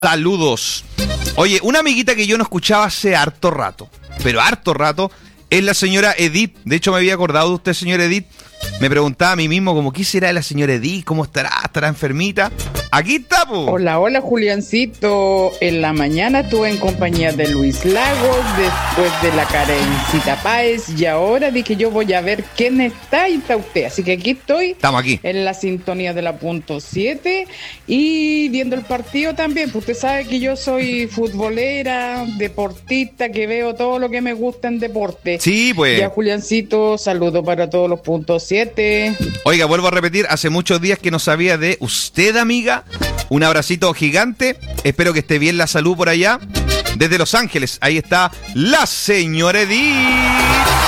Saludos. Oye, una amiguita que yo no escuchaba hace harto rato, pero harto rato, es la señora Edith. De hecho, me había acordado de usted, señora Edith. Me preguntaba a mí mismo, como, ¿qué será de la señora Edith? ¿Cómo estará? ¿Estará enfermita? Aquí está, po. Hola, hola, Juliancito. En la mañana estuve en compañía de Luis Lagos, después de la Karencita Páez, y ahora dije yo voy a ver quién está y está usted. Así que aquí estoy. Estamos aquí. En la sintonía de la punto 7 y viendo el partido también. Pues usted sabe que yo soy futbolera, deportista, que veo todo lo que me gusta en deporte. Sí, pues. Ya, Juliancito, saludo para todos los puntos 7. Oiga, vuelvo a repetir, hace muchos días que no sabía de usted, amiga. Un abracito gigante. Espero que esté bien la salud por allá. Desde Los Ángeles, ahí está la señora Edith.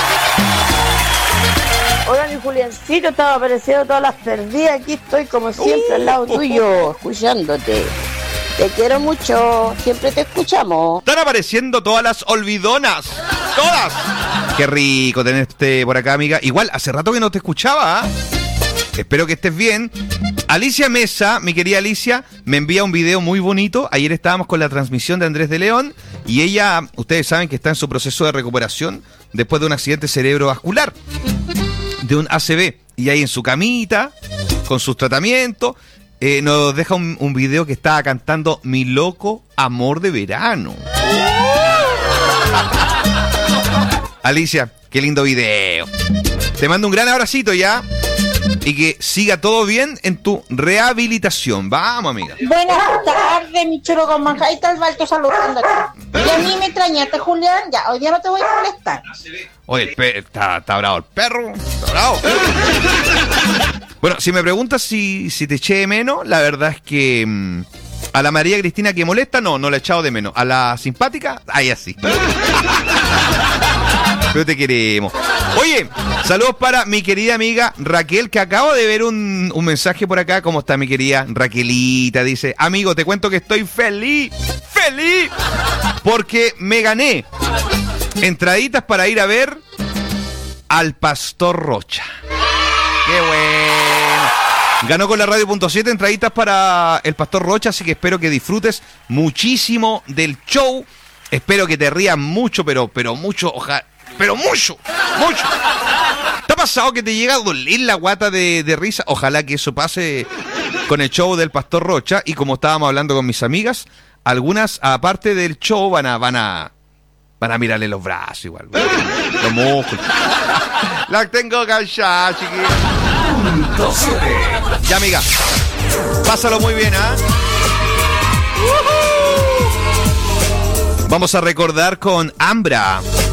Hola, mi Juliancito, estaba apareciendo todas las perdidas. Aquí estoy como siempre al lado tuyo, escuchándote. Te quiero mucho, siempre te escuchamos. Están apareciendo todas las olvidonas. ¡Todas! Qué rico tenerte por acá, amiga. Igual, hace rato que no te escuchaba, ¿eh? Espero que estés bien. Alicia Mesa, mi querida Alicia, me envía un video muy bonito. Ayer estábamos con la transmisión de Andrés de León y ella, ustedes saben que está en su proceso de recuperación después de un accidente cerebrovascular, de un ACV. Y ahí en su camita, con sus tratamientos, nos deja un video que estaba cantando Mi Loco Amor de Verano. Alicia, qué lindo video. Te mando un gran abracito ya. Y que siga todo bien en tu rehabilitación. Vamos, amiga. Buenas tardes, mi chulo con manjadita al balto saludándote. Y a mí me extrañaste, Julián. Ya, hoy día no te voy a molestar. Oye, está bravo el perro. Está bravo. Bueno, si me preguntas si te eché de menos, la verdad es que a la María Cristina que molesta, no la he echado de menos. A la simpática, ahí así. Pero te queremos. Oye, saludos para mi querida amiga Raquel, que acabo de ver un mensaje por acá. ¿Cómo está mi querida Raquelita? Dice, amigo, te cuento que estoy feliz, porque me gané entraditas para ir a ver al Pastor Rocha. ¡Qué bueno! Ganó con la Radio.7 entraditas para el Pastor Rocha, así que espero que disfrutes muchísimo del show. Espero que te rías mucho, pero mucho, ojalá. Pero mucho. ¿Te ha pasado que te llega a doler la guata de risa? Ojalá que eso pase con el show del Pastor Rocha. Y como estábamos hablando con mis amigas, algunas, aparte del show, van a mirarle los brazos igual. Los músculos. La tengo cansada, chiquilla. Ya, amiga. Pásalo muy bien, ¿ah? Vamos a recordar con Ambra.